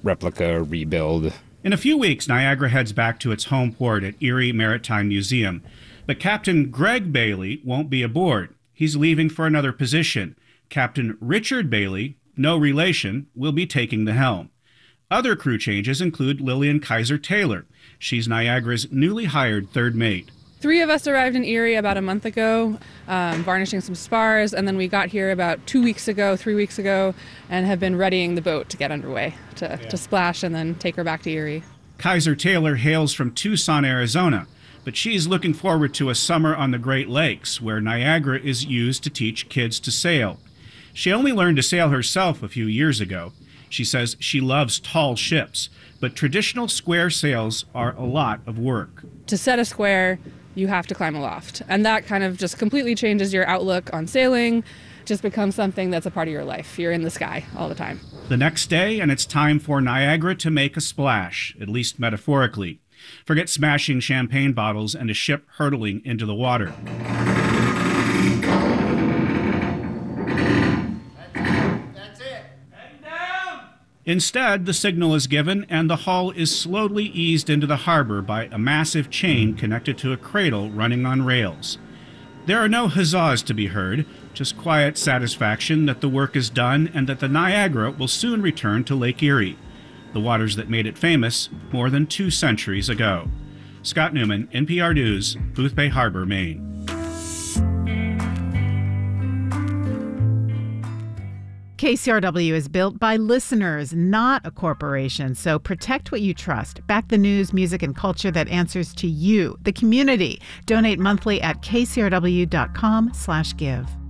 replica, rebuild. In a few weeks, Niagara heads back to its home port at Erie Maritime Museum. But Captain Greg Bailey won't be aboard. He's leaving for another position. Captain Richard Bailey, no relation, will be taking the helm. Other crew changes include Lillian Kaiser Taylor. She's Niagara's newly hired third mate. 3 of us arrived in Erie about a month ago, varnishing some spars, and then we got here about 3 weeks ago, and have been readying the boat to get underway, to splash and then take her back to Erie. Kaiser Taylor hails from Tucson, Arizona, but she's looking forward to a summer on the Great Lakes, where Niagara is used to teach kids to sail. She only learned to sail herself a few years ago. She says she loves tall ships, but traditional square sails are a lot of work. To set a square, you have to climb aloft, and that kind of just completely changes your outlook on sailing. Just becomes something that's a part of your life. You're in the sky all the time. The next day, and it's time for Niagara to make a splash, at least metaphorically. Forget smashing champagne bottles and a ship hurtling into the water. That's it. Heading down! Instead, the signal is given, and the hull is slowly eased into the harbor by a massive chain connected to a cradle running on rails. There are no huzzas to be heard, just quiet satisfaction that the work is done and that the Niagara will soon return to Lake Erie, the waters that made it famous more than 2 centuries ago. Scott Newman, NPR News, Boothbay Harbor, Maine. KCRW is built by listeners, not a corporation. So protect what you trust. Back the news, music, and culture that answers to you, the community. Donate monthly at kcrw.com/give.